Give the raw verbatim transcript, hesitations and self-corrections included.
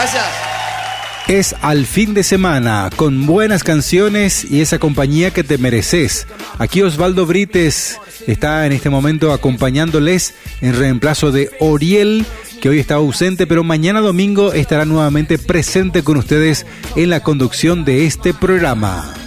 Gracias. Es al fin de semana, con buenas canciones y esa compañía que te mereces. Aquí Osvaldo Brites está en este momento acompañándoles en reemplazo de Oriel, que hoy está ausente, pero mañana domingo estará nuevamente presente con ustedes en la conducción de este programa.